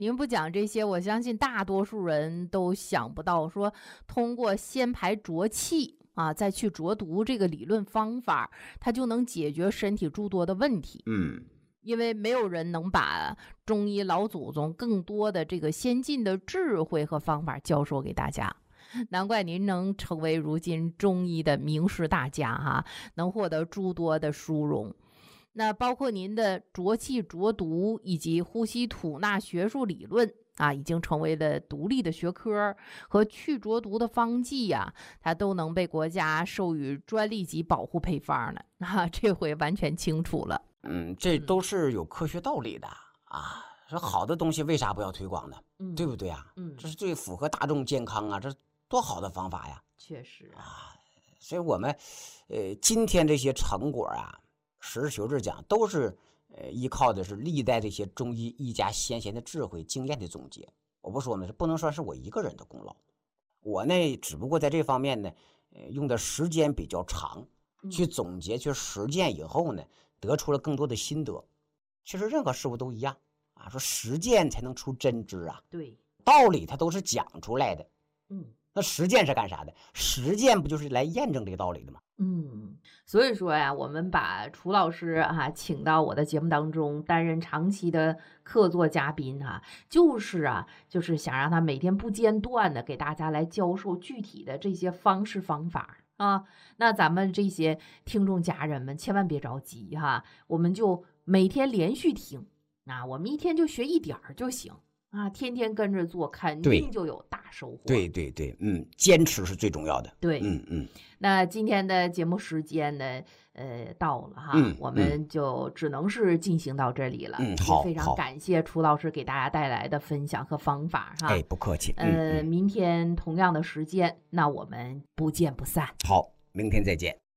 您不讲这些，我相信大多数人都想不到，说通过先排浊气啊，再去浊毒这个理论方法，它就能解决身体诸多的问题。因为没有人能把中医老祖宗更多的这个先进的智慧和方法教授给大家。难怪您能成为如今中医的名师大家哈，能获得诸多的殊荣。那包括您的浊气浊毒以及呼吸吐纳学术理论啊，已经成为了独立的学科，和去浊毒的方剂呀，它都能被国家授予专利级保护配方了啊，这回完全清楚了。 这都是有科学道理的啊。说好的东西为啥不要推广呢？对不对啊？这是最符合大众健康啊，这多好的方法呀！ 确实啊，所以我们今天这些成果啊，实事求是讲，都是依靠的是历代这些中医医家先贤的智慧经验的总结。我不说呢，不能说是我一个人的功劳，我呢只不过在这方面呢，用的时间比较长，去总结去实践以后呢，得出了更多的心得。其实任何事物都一样啊，说实践才能出真知啊。 对， 道理它都是讲出来的。那实践是干啥的？实践不就是来验证这个道理的吗？ 所以说呀，我们把楚老师啊请到我的节目当中担任长期的客座嘉宾啊，就是想让他每天不间断的给大家来教授具体的这些方式方法啊。那咱们这些听众家人们千万别着急哈，我们就每天连续听啊，我们一天就学一点儿就行啊，天天跟着做，肯定就有大收获。 对，坚持是最重要的。 对，那今天的节目时间呢，到了哈，我们就只能是进行到这里了。 好， 非常感谢楚老师给大家带来的分享和方法哈。 不客气。 明天同样的时间，那我们不见不散。 好，明天再见。